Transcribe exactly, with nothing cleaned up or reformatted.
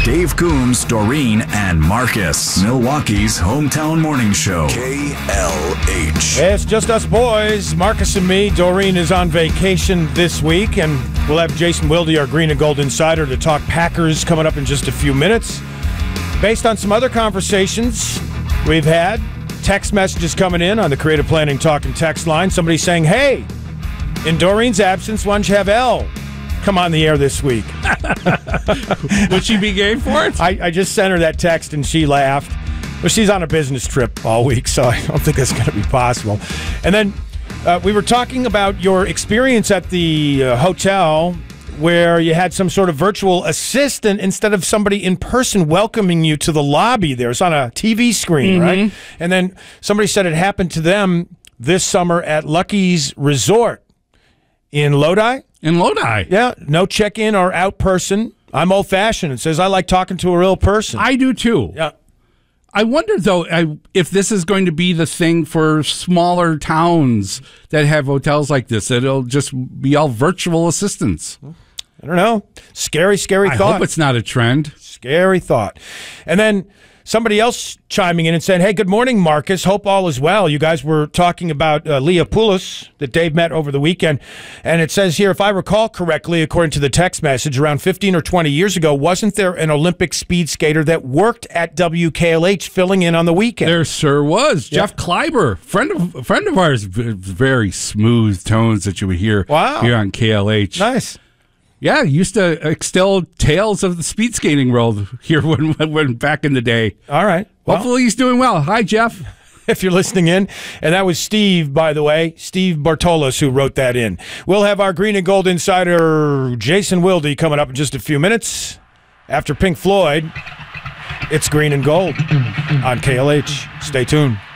Dave Coombs, Doreen, and Marcus. Milwaukee's hometown morning show. K L H. It's just us boys, Marcus and me. Doreen is on vacation this week, and we'll have Jason Wilde, our Green and Gold Insider, to talk Packers coming up in just a few minutes. Based on some other conversations we've had, text messages coming in on the Creative Planning Talk and text line. Somebody saying, hey, in Doreen's absence, why don't you have Elle come on the air this week? Would she be game for it? I, I just sent her that text, and she laughed. Well, she's on a business trip all week, so I don't think that's going to be possible. And then uh, we were talking about your experience at the uh, hotel where you had some sort of virtual assistant instead of somebody in person welcoming you to the lobby there. It's on a T V screen, mm-hmm. right? And then somebody said it happened to them this summer at Lucky's Resort in Lodi. In Lodi? Yeah, no check-in or out person. I'm old-fashioned. It says I like talking to a real person. I do, too. Yeah. I wonder, though, I, if this is going to be the thing for smaller towns that have hotels like this, that it'll just be all virtual assistants. I don't know. Scary, scary I thought. I hope it's not a trend. Scary thought. And then somebody else chiming in and saying, hey, good morning, Marcus. Hope all is well. You guys were talking about uh, Leah Poulos that Dave met over the weekend. And it says here, if I recall correctly, according to the text message, around fifteen or twenty years ago, wasn't there an Olympic speed skater that worked at W K L H filling in on the weekend? There sure was. Yeah. Jeff Kleiber, friend of, friend of ours, very smooth tones that you would hear wow. here on K L H. Nice. Yeah, used to extol tales of the speed skating world here when, when back in the day. All right. Well, hopefully he's doing well. Hi, Jeff. If you're listening in. And that was Steve, by the way, Steve Bartolos, who wrote that in. We'll have our Green and Gold Insider, Jason Wilde, coming up in just a few minutes. After Pink Floyd, it's Green and Gold on K L H. Stay tuned.